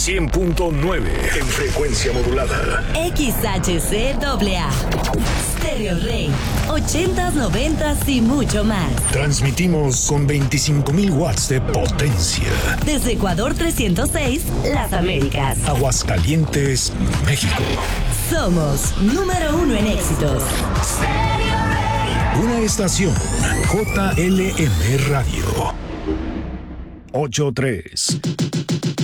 100.9 en frecuencia modulada. XHCAA. Stereo Rey. 80s, 90s y mucho más. Transmitimos con 25,000 watts de potencia. Desde Ecuador 306, Las Américas. Aguascalientes, México. Somos número 1 en éxitos. Una estación JLM Radio. 83.